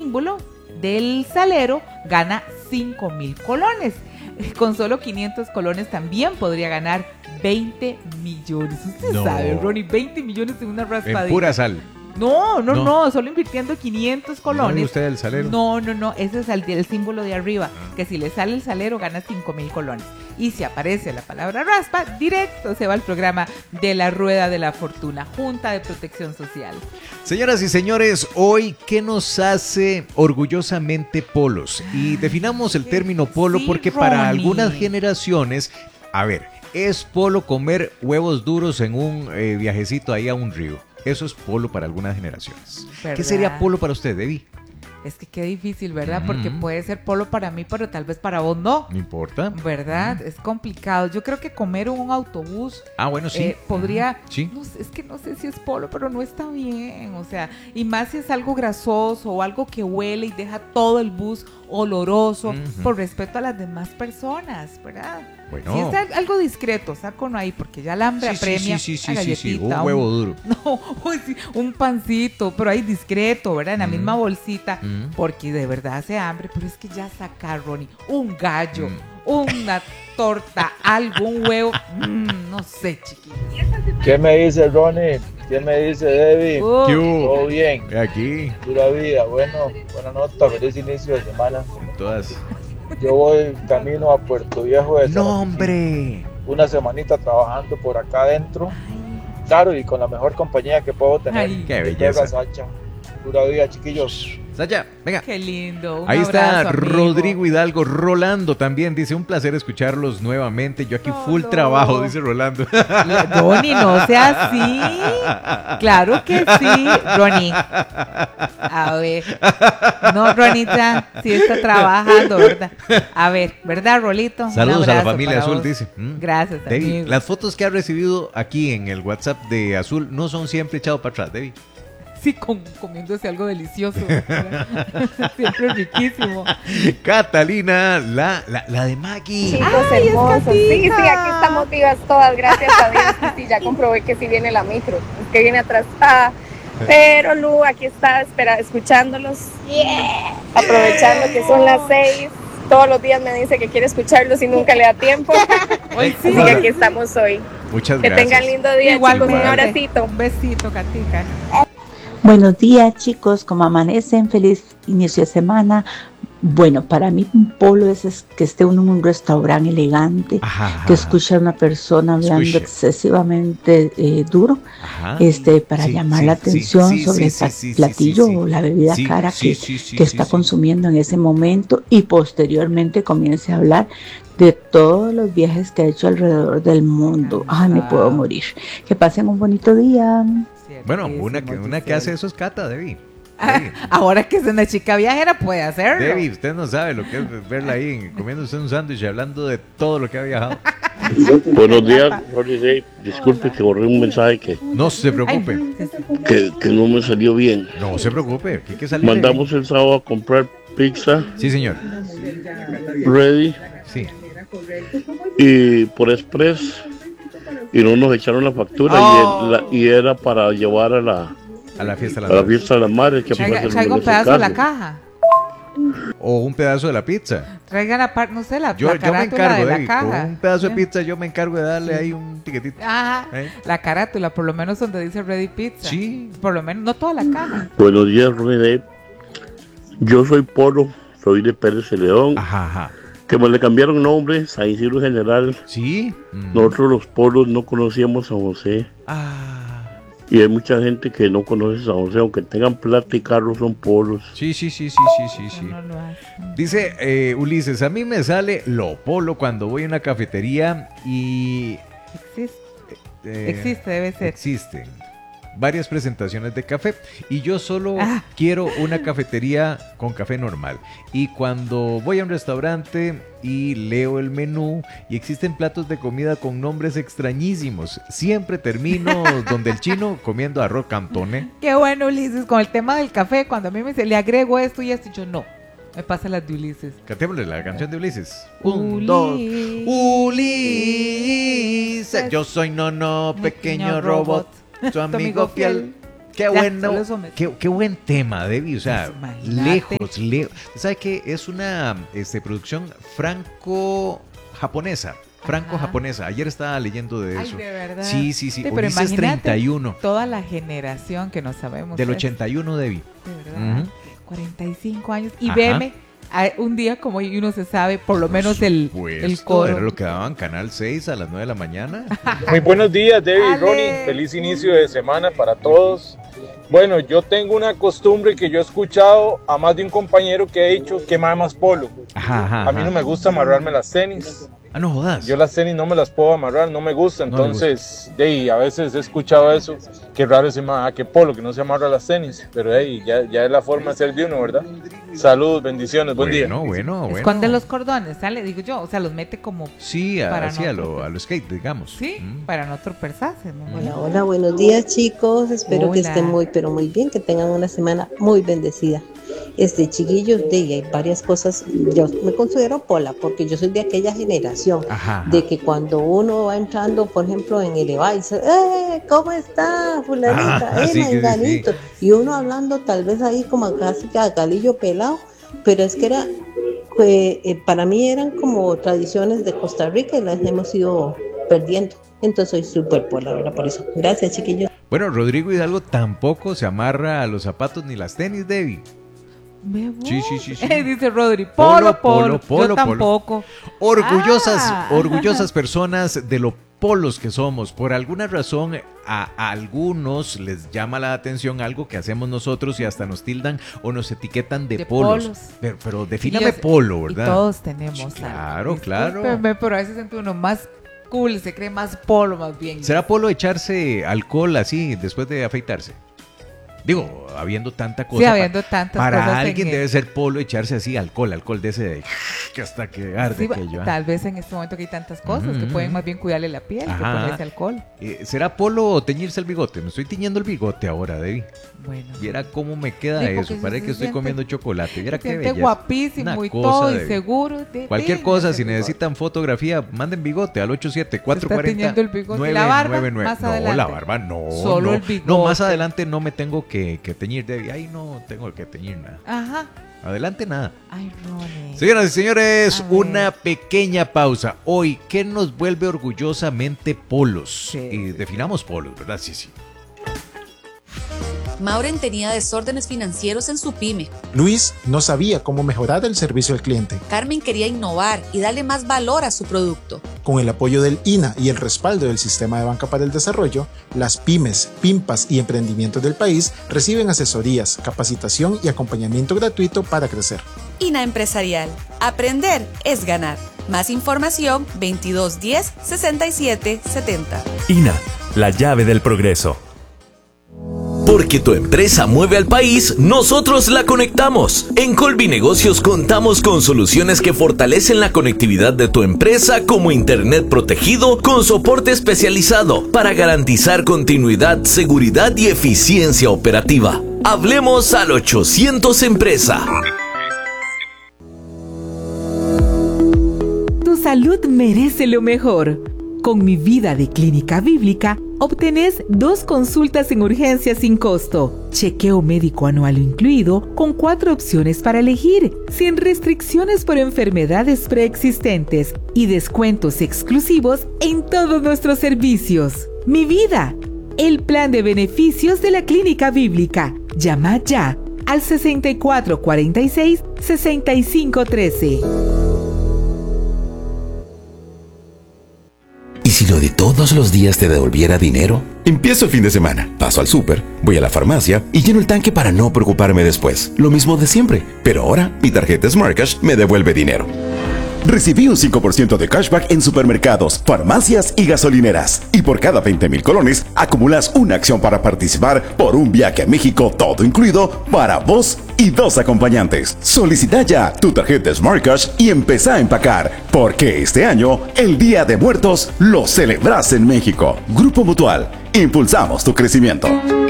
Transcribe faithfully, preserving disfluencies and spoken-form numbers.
símbolo del salero gana cinco mil colones. Con solo quinientos colones también podría ganar veinte millones. Usted No. sabe, Ronnie, veinte millones en una raspadita. En pura sal. No, no, No. no, solo invirtiendo quinientos colones. ¿No ve usted el salero? No, no, no, ese es el, el símbolo de arriba, que si le sale el salero gana cinco mil colones. Y si aparece la palabra raspa, directo se va al programa de la Rueda de la Fortuna, Junta de Protección Social. Señoras y señores, hoy, ¿qué nos hace orgullosamente polos? Y definamos el término polo Sí, porque para Ronnie. algunas generaciones, a ver, es polo comer huevos duros en un eh, viajecito ahí a un río. Eso es polo para algunas generaciones. ¿Qué ¿Verdad? sería polo para usted, Debbie? Es que qué difícil, ¿verdad? Mm. Porque puede ser polo para mí, pero tal vez para vos no. No importa. ¿Verdad? Es complicado. Yo creo que comer en un autobús Ah, bueno, sí. eh, podría... Sí. No sé, es que no sé si es polo, pero no está bien. O sea, y más si es algo grasoso o algo que huele y deja todo el bus oloroso, Ujú. por respeto a las demás personas, ¿verdad? Bueno. Si es al- algo discreto, saca uno ahí, porque ya el hambre Sí, sí, apremia. sí, sí, una sí, sí, sí, galletita, un huevo duro. No, uy, sí, un pancito, pero ahí discreto, ¿verdad? En la Mm. misma bolsita, Mm. porque de verdad hace hambre, pero es que ya sacar, Ronnie, un gallo, Mm. una torta, algo, un huevo, mm, no sé, chiquillos. ¿Qué me dice Ronnie? ¿Qué me dice Debbie? Uh, ¿Qué hubo? Todo bien, Aquí, pura vida. Bueno, buena nota, feliz inicio de semana. en todas. Yo voy camino a Puerto Viejo de San ¡No, Martín. hombre! Una semanita trabajando por acá adentro. Claro, y con la mejor compañía que puedo tener. Ay, qué Mi belleza. perra Sacha. Pura vida, chiquillos. Sacha, venga. qué lindo. Un Ahí está abrazo, amigo. Rodrigo Hidalgo. Rolando también dice, un placer escucharlos nuevamente. Yo aquí No, full no. trabajo, dice Rolando. Ronnie, no sea así. Claro que sí, Ronnie. A ver. No, Ronita, sí está trabajando, ¿verdad? A ver, ¿verdad, Rolito? Un Saludos a la abrazo familia para Azul, vos. dice. Mm. Gracias, Debbie, amigo. las fotos que ha recibido aquí en el WhatsApp de Azul no son siempre echados para atrás, Debbie. Sí, con, comiéndose algo delicioso. ¿verdad? Siempre riquísimo. Catalina, la, la, la de Maggie. Chicos Ay, es hermosos. Sí, sí, Catita. aquí estamos vivas todas, gracias a Dios. Sí, ya comprobé que sí viene la micro, es que viene atrasada. Pero Lu, aquí está, espera, escuchándolos. Aprovechando que son las seis. Todos los días me dice que quiere escucharlos y nunca le da tiempo. Hoy sí. Así que aquí estamos hoy. Muchas Que gracias. tengan lindo día, Igualmente. chicos. Un abracito. Un besito, Catica. Buenos días, chicos, ¿cómo amanecen? Feliz inicio de semana. Bueno, para mí un polo es, es que esté uno en un restaurante elegante, Ajá, ajá, que escuche a una persona hablando Escuche. excesivamente eh, duro, ajá. este, para Sí, llamar sí, la sí, atención sí, sobre sí, el sí, sí, platillo sí, sí. o la bebida Sí, cara sí, que, sí, sí, que sí, está sí. consumiendo en ese momento y posteriormente comience a hablar de todos los viajes que ha hecho alrededor del mundo. Ay, me puedo morir. Que pasen un bonito día. Bueno, una que, una que hace eso es Cata, Debbie. Debbie. Ahora que es una chica viajera puede hacerlo. Debbie, usted no sabe lo que es verla ahí en- comiéndose un sándwich y hablando de todo lo que ha viajado. Buenos días, Ronnie Day. Disculpe que borré un mensaje que, No se preocupe. que, que no me salió bien. No se preocupe. Aquí hay que salir. Mandamos el sábado a comprar pizza Sí, señor. ready Sí. y por express y no nos echaron la factura Oh. y, el- la- y era para llevar a la, A la fiesta de a la la madre. fiesta de las madres que Traiga, apenas traiga un terminó ese pedazo de la cargo. caja. O un pedazo de la pizza. Traiga la parte, no sé, la, Yo, la yo me carátula encargo, de la Debbie. Con caja. un pedazo de ¿Eh? pizza yo me encargo de darle ahí un tiquetito. Ajá, ¿Eh? la carátula, por lo menos donde dice Ready Pizza. Sí. Por lo menos, no toda la caja. Buenos días, Ronnie Day. Yo soy Polo, soy de Pérez de León. Ajá, ajá. Que me le cambiaron nombre, San Isidro General. Sí. Mm. Nosotros los polos no conocíamos a San José. Ah. Y hay mucha gente que no conoce San José, aunque tengan plata y carros, son polos. Sí, sí, sí, sí, sí, sí, sí. No, no lo hace. Dice eh, Ulises, a mí me sale lo polo cuando voy a una cafetería y... Existe, eh, existe, debe ser. Existen varias presentaciones de café y yo solo Ah. quiero una cafetería con café normal. Y cuando voy a un restaurante y leo el menú y existen platos de comida con nombres extrañísimos, siempre termino donde el chino comiendo arroz cantone. Qué bueno, Ulises, con el tema del café, cuando a mí me dice, le agrego esto y esto, y yo no. Me pasa las de Ulises. Cantémosle la canción de Ulises. Un, dos. Ulises. Yo soy Nono, pequeño robot. Su amigo fiel. Qué Ya, bueno, solo eso me- qué, qué buen tema, Debbie. O sea, Pues imagínate. lejos, lejos. ¿Sabe qué? Es una este, producción franco-japonesa. Franco-japonesa. Ayer estaba leyendo de Ay, eso. de verdad. Sí, sí, sí. Sí, pero Ulises imagínate treinta y uno. Toda la generación que no sabemos. Del eso. ochenta y uno, Debbie. De verdad. Ujú. cuarenta y cinco años. Y Ajá. veme, a- un día como hoy uno se sabe, por lo menos el, Supuesto, el coro. Era lo que daban Canal seis a las nueve de la mañana. Muy buenos días, Debbie y Ale. Ronnie. Feliz inicio de semana para todos. Bueno, yo tengo una costumbre que yo he escuchado a más de un compañero que ha dicho que más polo. Ajá, ajá. A mí no me gusta amarrarme las tenis. Ah, no jodas. Yo las tenis no me las puedo amarrar, no me gusta. No le Entonces, de ahí, a veces he escuchado eso. Qué raro ese más, ah, que polo, que no se amarra las tenis. Pero hey, ya, ya es la forma de ser de uno, ¿verdad? Saludos, bendiciones, buen día. Bueno, bueno, bueno. Esconde los cordones, ¿sale? Digo yo, o sea, los mete como, Sí, a- para así a no lo, a lo skate, digamos. sí, Mm. para no tropezarse, ¿no? Hola, hola, buenos días chicos, espero que Hola. estén muy, pero muy bien, que tengan una semana muy bendecida. Este, chiquillos, de ahí hay varias cosas, yo me considero pola, porque yo soy de aquella generación, Ajá. de que cuando uno va entrando, por ejemplo, en el EVA y dice, ¡eh! ¿Cómo está, fulanita? Ah, ¡Eh, sí, sí, sí, menganito! Y uno hablando tal vez ahí como casi que a galillo pelado, pero es que era, que, eh, para mí eran como tradiciones de Costa Rica y las hemos ido perdiendo. Entonces soy súper pola, ¿verdad? Por eso. Gracias, chiquillos. Bueno, Rodrigo Hidalgo tampoco se amarra a los zapatos ni las tenis, Debbie. Me voy. Sí, sí, sí, sí. Dice Rodri, polo, Polo, polo, polo, polo, yo tampoco. Orgullosas, Ah. orgullosas personas de lo polos que somos. Por alguna razón, a, a algunos les llama la atención algo que hacemos nosotros y hasta nos tildan o nos etiquetan de, De polos. polos. Pero, pero Y defíname yo sé- polo, Y ¿verdad? todos tenemos. Sí, algo. claro, claro. Discúlpeme, pero a veces siente uno más cool, se cree más polo más bien. ¿Será polo echarse alcohol así después de afeitarse? Digo, habiendo tanta cosa. Sí, pa- habiendo tantas para cosas en alguien el- debe ser polo echarse así alcohol, alcohol de ese de que hasta que arde Sí, aquello. ¿ah? tal vez en este momento que hay tantas cosas que Ujú. pueden más bien cuidarle la piel que Ajá. ponerse alcohol. Eh, ¿Será polo o teñirse el bigote? Me estoy tiñendo el bigote ahora, Debbie. Bueno. Viera cómo me queda Sí, porque eso. se Parece que estoy siente- comiendo chocolate. Viera Se qué siente belleza. guapísimo Una y cosa todo, de- y seguro. de- Cualquier de- cosa, de- si de- necesitan fotografía, manden bigote al ocho siete cuatro Se está cuatro cero tiñendo el bigote. nueve ¿La barba? nueve nueve. Más No, adelante. la barba no. Solo no. el bigote. No, más adelante no me tengo que, que teñir, Debbie. Ahí no tengo que teñir nada. Ajá. Adelante nada. Ay, Ronnie. Señoras y señores, A ver. una pequeña pausa. Hoy, ¿qué nos vuelve orgullosamente polos? Sí. Y definamos polos, ¿verdad? Sí, sí. Maureen tenía desórdenes financieros en su pyme. Luis no sabía cómo mejorar el servicio al cliente. Carmen quería innovar y darle más valor a su producto. Con el apoyo del I N A y el respaldo del Sistema de Banca para el Desarrollo, las pymes, pimpas y emprendimientos del país reciben asesorías, capacitación y acompañamiento gratuito para crecer. I N A Empresarial. Aprender es ganar. Más información veintidós diez sesenta y siete setenta. I N A, la llave del progreso. Porque tu empresa mueve al país, nosotros la conectamos. En Colby Negocios contamos con soluciones que fortalecen la conectividad de tu empresa como internet protegido con soporte especializado para garantizar continuidad, seguridad y eficiencia operativa. Hablemos al ochocientos Empresa. Tu salud merece lo mejor. Con Mi Vida de Clínica Bíblica, obtenés dos consultas en urgencia sin costo, chequeo médico anual incluido, con cuatro opciones para elegir, sin restricciones por enfermedades preexistentes y descuentos exclusivos en todos nuestros servicios. Mi Vida, el plan de beneficios de la Clínica Bíblica. Llama ya al sesenta y cuatro cuarenta y seis, sesenta y cinco trece. ¿Y si lo de todos los días te devolviera dinero? Empiezo el fin de semana, paso al súper, voy a la farmacia y lleno el tanque para no preocuparme después. Lo mismo de siempre, pero ahora mi tarjeta SmartCash me devuelve dinero. Recibí un cinco por ciento de cashback en supermercados, farmacias y gasolineras. Y por cada veinte mil colones, acumulas una acción para participar por un viaje a México, todo incluido, para vos y dos acompañantes. Solicita ya tu tarjeta SmartCash y empezá a empacar, porque este año, el Día de Muertos, lo celebras en México. Grupo Mutual, impulsamos tu crecimiento.